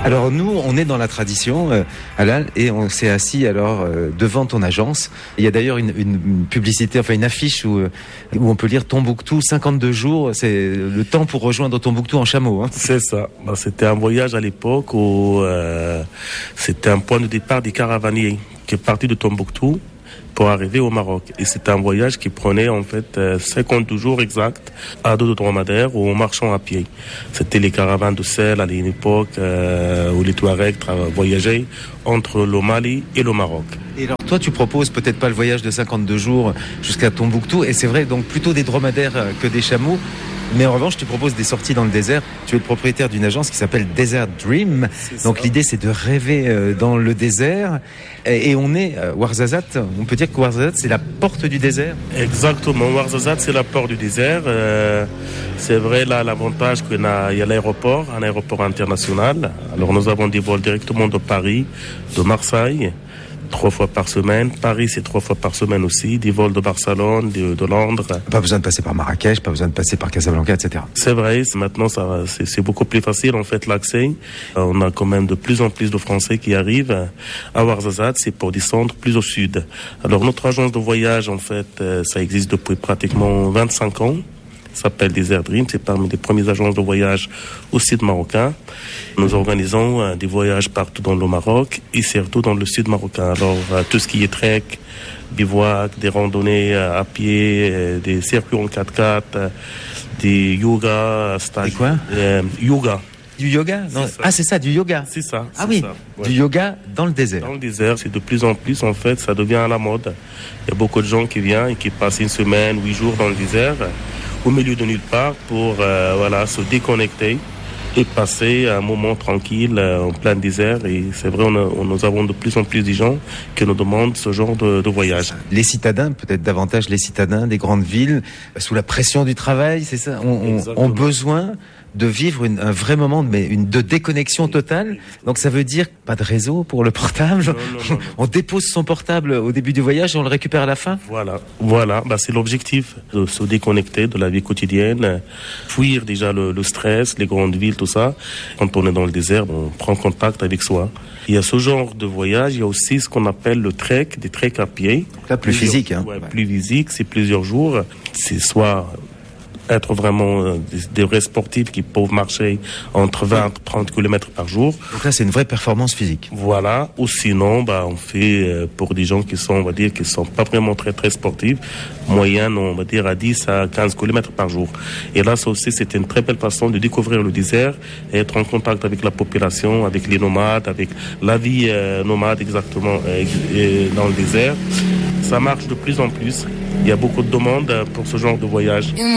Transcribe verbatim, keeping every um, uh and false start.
Alors nous, on est dans la tradition, euh, Alain, et on s'est assis alors euh, devant ton agence. Il y a d'ailleurs une, une, une publicité, enfin une affiche où, euh, où on peut lire Tombouctou, cinquante-deux jours, c'est le temps pour rejoindre Tombouctou en chameau. Hein. C'est ça. Ben, c'était un voyage à l'époque où euh, c'était un point de départ des caravaniers qui est parti de Tombouctou pour arriver au Maroc. Et c'était un voyage qui prenait en fait cinquante-deux jours exacts à dos de dromadaire ou en marchant à pied. C'était les caravanes de sel à une époque euh, où les Touaregs voyageaient entre le Mali et le Maroc. Et alors toi tu proposes peut-être pas le voyage de cinquante-deux jours jusqu'à Tombouctou, et c'est vrai donc plutôt des dromadaires que des chameaux. Mais en revanche, tu proposes des sorties dans le désert. Tu es le propriétaire d'une agence qui s'appelle Desert Dream. Donc l'idée, c'est de rêver euh, dans le désert. Et, et on est à Ouarzazate. On peut dire que Ouarzazate, c'est la porte du désert. Exactement. Ouarzazate, c'est la porte du désert. Euh, c'est vrai, là, l'avantage qu'il y a, il y a l'aéroport, un aéroport international. Alors nous avons des vols directement de Paris, de Marseille, trois fois par semaine. Paris, c'est trois fois par semaine aussi. Des vols de Barcelone, de, de Londres. Pas besoin de passer par Marrakech, pas besoin de passer par Casablanca, et cetera. C'est vrai. Maintenant, ça, c'est, c'est beaucoup plus facile, en fait, l'accès. On a quand même de plus en plus de Français qui arrivent à Ouarzazate. C'est pour descendre plus au sud. Alors, notre agence de voyage, en fait, ça existe depuis pratiquement vingt-cinq ans. Ça s'appelle Desert Dream, c'est parmi les premières agences de voyage au sud marocain. Nous organisons euh, des voyages partout dans le Maroc et surtout dans le sud marocain. Alors euh, tout ce qui est trek, bivouac, des randonnées euh, à pied, euh, des circuits en quatre-quatre, euh, des yoga, stages. Et quoi euh, Yoga. Du yoga non. C'est Ah c'est ça, du yoga. C'est ça. Ah c'est oui, ça, ouais. Du yoga dans le désert. Dans le désert, c'est de plus en plus, en fait, ça devient à la mode. Il y a beaucoup de gens qui viennent et qui passent une semaine, huit jours dans le désert, au milieu de nulle part, pour euh, voilà, se déconnecter et passer un moment tranquille euh, en plein désert. Et c'est vrai, on a, on, nous avons de plus en plus de gens qui nous demandent ce genre de, de voyage. Les citadins, peut-être davantage les citadins des grandes villes, sous la pression du travail, c'est ça, ont, ont, ont besoin de vivre une, un vrai moment de, mais une, de déconnexion totale. Donc ça veut dire pas de réseau pour le portable. Non, non, non, non. On dépose son portable au début du voyage et on le récupère à la fin. Voilà, voilà. Bah, c'est l'objectif, de se déconnecter de la vie quotidienne, fuir déjà le, le stress, les grandes villes, tout ça. Quand on est dans le désert, on prend contact avec soi. Il y a ce genre de voyage. Il y a aussi ce qu'on appelle le trek, des treks à pied. Donc là, plus plusieurs, physique. Hein. Ouais, ouais. Plus physique, c'est plusieurs jours. C'est soit être vraiment euh, des, des vrais sportifs qui peuvent marcher entre vingt et trente kilomètres par jour. Donc là, c'est une vraie performance physique. Voilà. Ou sinon, bah, on fait euh, pour des gens qui sont, on va dire, qui sont pas vraiment très, très sportifs, moyenne, on va dire, à dix à quinze kilomètres par jour. Et là, ça aussi, c'était une très belle façon de découvrir le désert et être en contact avec la population, avec les nomades, avec la vie euh, nomade exactement euh, euh, dans le désert. Ça marche de plus en plus. Il y a beaucoup de demandes pour ce genre de voyage.